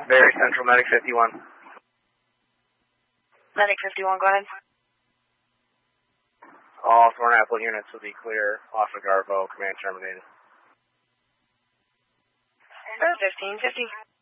Very Central, Medic 51. Medic 51, go ahead. All Thorn Apple units will be clear off of Garbo, command terminated. 15, 50.